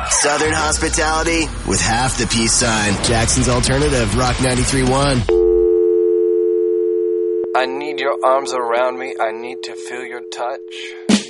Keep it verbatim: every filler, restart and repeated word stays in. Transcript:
Southern hospitality with half the peace sign. Jackson's Alternative, Rock ninety-three point one. I need your arms around me. I need to feel your touch.